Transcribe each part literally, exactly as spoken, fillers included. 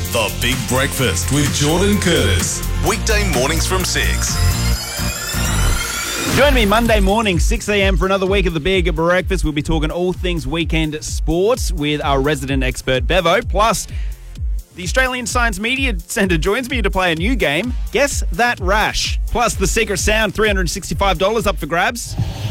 The Big Breakfast with Jordan Curtis. Weekday mornings from six. Join me Monday morning, six a.m. for another week of The Big Breakfast. We'll be talking all things weekend sports with our resident expert, Bevo. Plus, the Australian Science Media Centre joins me to play a new game, Guess That Rash. Plus, the secret sound, three hundred sixty-five dollars up for grabs.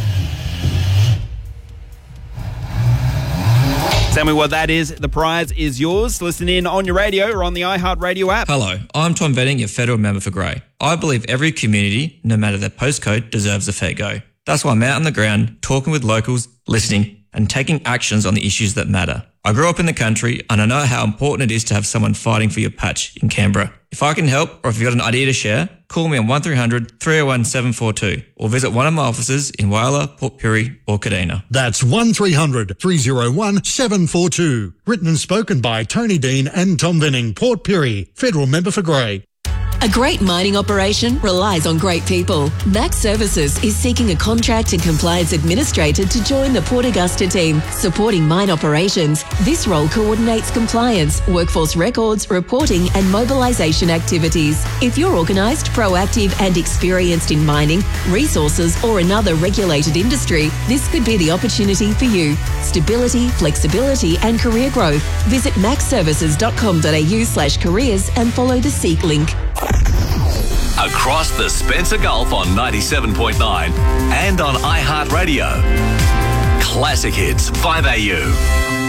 Tell me what that is. The prize is yours. Listen in on your radio or on the iHeartRadio app. Hello, I'm Tom Venning, your federal member for Grey. I believe every community, no matter their postcode, deserves a fair go. That's why I'm out on the ground, talking with locals, listening, and taking actions on the issues that matter. I grew up in the country, and I know how important it is to have someone fighting for your patch in Canberra. If I can help, or if you've got an idea to share, call me on one three hundred, three oh one, seven four two or visit one of my offices in Whyalla, Port Pirie or Kadina. That's one three hundred, three oh one, seven four two. Written and spoken by Tony Dean and Tom Venning, Port Pirie, federal member for Grey. A great mining operation relies on great people. Max Services is seeking a contract and compliance administrator to join the Port Augusta team, supporting mine operations. This role coordinates compliance, workforce records, reporting and mobilisation activities. If you're organised, proactive and experienced in mining, resources or another regulated industry, this could be the opportunity for you. Stability, flexibility and career growth. Visit maxservices.com.au slash careers and follow the Seek link. Across the Spencer Gulf on ninety-seven point nine and on iHeartRadio. Classic Hits five A U.